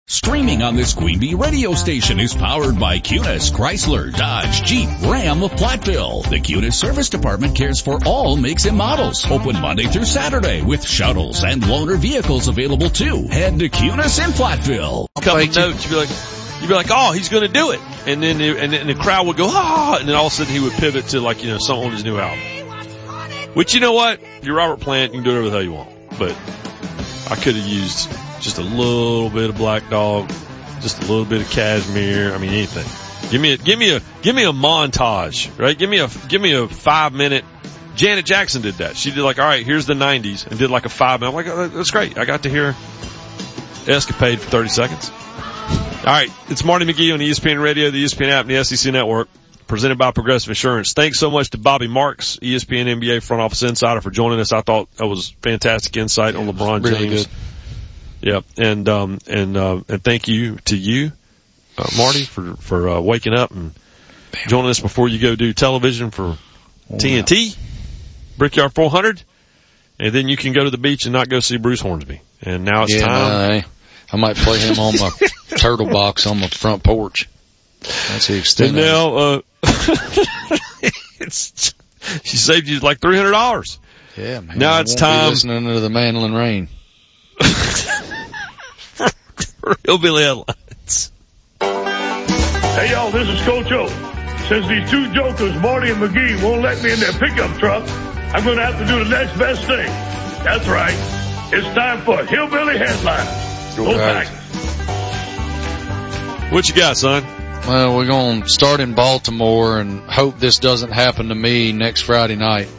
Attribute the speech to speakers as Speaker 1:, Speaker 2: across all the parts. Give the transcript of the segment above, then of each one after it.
Speaker 1: Streaming on this Queen Bee radio station is powered by Cunis, Chrysler, Dodge, Jeep, Ram of Platteville. The Cunis Service Department cares for all makes and models. Open Monday through Saturday with shuttles and loaner vehicles available too. Head to Cunis in Platteville.
Speaker 2: A couple notes, you'd be like, oh, he's going to do it. And then the crowd would go, ah, and then all of a sudden he would pivot to something on his new album. Which, you know what? If you're Robert Plant, you can do whatever the hell you want. But I could have used just a little bit of Black Dog, just a little bit of Cashmere. I mean, anything. Give me a montage, right? Give me a 5-minute. Janet Jackson did that. She did all right, here's the 90s, and did a 5-minute. I'm like, oh, that's great. I got to hear Escapade for 30 seconds. All right. It's Marty McGee on ESPN Radio, the ESPN app, and the SEC Network, presented by Progressive Insurance. Thanks so much to Bobby Marks, ESPN NBA front office insider, for joining us. I thought that was fantastic insight on LeBron
Speaker 3: really
Speaker 2: James.
Speaker 3: Good.
Speaker 2: Yep. And thank you to you, Marty, for waking up and joining us before you go do television for TNT, Brickyard 400. And then you can go to the beach and not go see Bruce Hornsby. And now it's time.
Speaker 3: I might play him on my turtle box on my front porch. That's the extent.
Speaker 2: And now, she saved you like $300.
Speaker 3: Yeah, man.
Speaker 2: Now it's time.
Speaker 3: Listening to the Mandolin Rain.
Speaker 2: For Hillbilly Headlines.
Speaker 4: Hey y'all, this is Coach O. Since these two jokers, Marty and McGee, won't let me in their pickup truck, I'm going to have to do the next best thing. That's right. It's time for Hillbilly Headlines. Go Packers.
Speaker 2: What you got, son?
Speaker 3: Well, we're going to start in Baltimore and hope this doesn't happen to me next Friday night.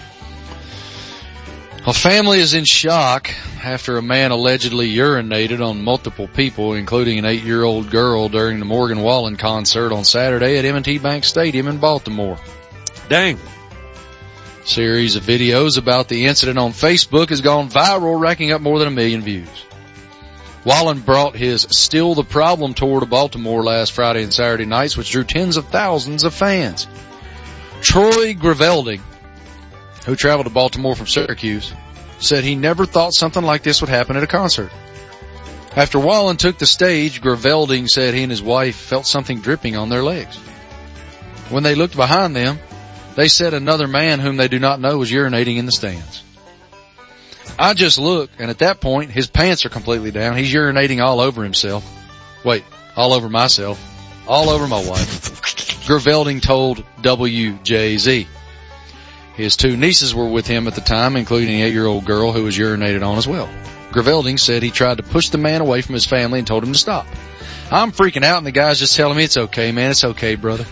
Speaker 3: A family is in shock after a man allegedly urinated on multiple people, including an 8-year-old girl, during the Morgan Wallen concert on Saturday at M&T Bank Stadium in Baltimore.
Speaker 2: Dang.
Speaker 3: A series of videos about the incident on Facebook has gone viral, racking up more than 1 million views. Wallen brought his Still the Problem tour to Baltimore last Friday and Saturday nights, which drew tens of thousands of fans. Troy Gravelding, who traveled to Baltimore from Syracuse, said he never thought something like this would happen at a concert. After Wallen took the stage, Gravelding said he and his wife felt something dripping on their legs. When they looked behind them, they said another man whom they do not know was urinating in the stands. I just look, and at that point, his pants are completely down. He's urinating all over himself. Wait, all over myself. All over my wife. Gravelding told WJZ. His 2 nieces were with him at the time, including an 8-year-old girl who was urinated on as well. Gravelding said he tried to push the man away from his family and told him to stop. I'm freaking out, and the guy's just telling me, it's okay, man, it's okay, brother.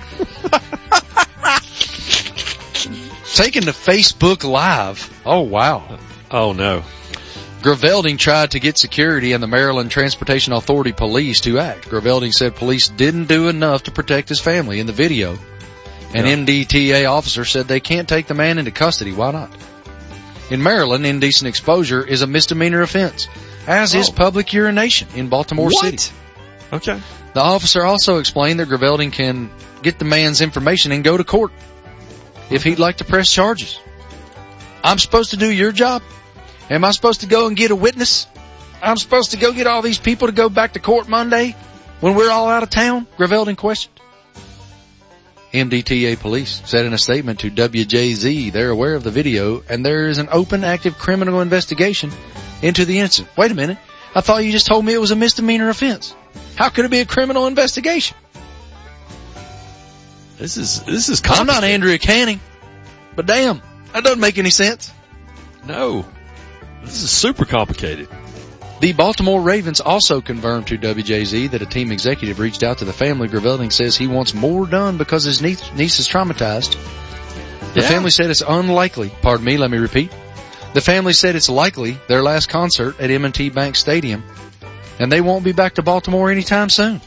Speaker 3: Taken to Facebook Live. Oh, wow.
Speaker 2: Oh, no.
Speaker 3: Gravelding tried to get security and the Maryland Transportation Authority police to act. Gravelding said police didn't do enough to protect his family in the video. An MDTA officer said they can't take the man into custody. Why not? In Maryland, indecent exposure is a misdemeanor offense, as is public urination in Baltimore City.
Speaker 2: Okay.
Speaker 3: The officer also explained that Gravelding can get the man's information and go to court if he'd like to press charges. I'm supposed to do your job? Am I supposed to go and get a witness? I'm supposed to go get all these people to go back to court Monday when we're all out of town? Gravelding questioned. MDTA police said in a statement to WJZ they're aware of the video and there is an open, active criminal investigation into the incident. Wait a minute. I thought you just told me it was a misdemeanor offense. How could it be a criminal investigation?
Speaker 2: This is
Speaker 3: I'm not Andrea Canning, but damn, that doesn't make any sense.
Speaker 2: No. This is super complicated.
Speaker 3: The Baltimore Ravens also confirmed to WJZ that a team executive reached out to the family. Gravelding says he wants more done because his niece is traumatized. The family said it's unlikely. Pardon me, let me repeat. The family said it's likely their last concert at M&T Bank Stadium, and they won't be back to Baltimore anytime soon.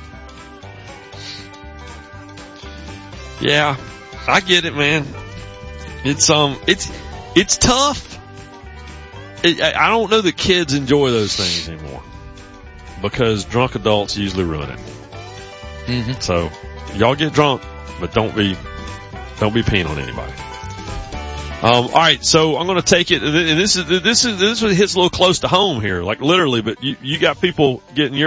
Speaker 2: Yeah, I get it, man. It's tough. I don't know that kids enjoy those things anymore because drunk adults usually ruin it.
Speaker 3: Mm-hmm.
Speaker 2: So y'all get drunk, but don't be peeing on anybody. All right. So I'm going to take it. This hits a little close to home here, like literally, but you got people getting